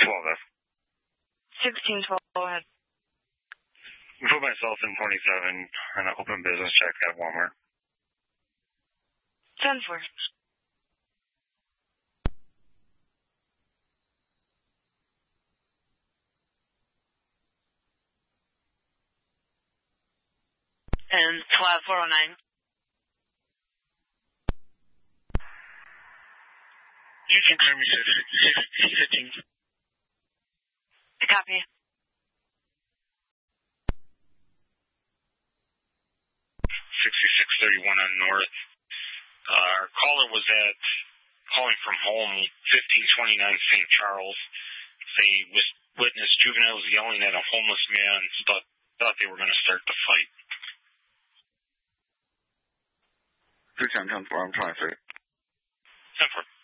12F. 1612, go ahead. Put myself in 27 on an open business check at Walmart. 10-4. And 12409. You can clear me 15. Copy. 6631 on North. Our caller was calling from home, 1529 St. Charles. They witnessed juveniles yelling at a homeless man, thought they were going to start the fight. 210-10-4, I'm 23. 10-4.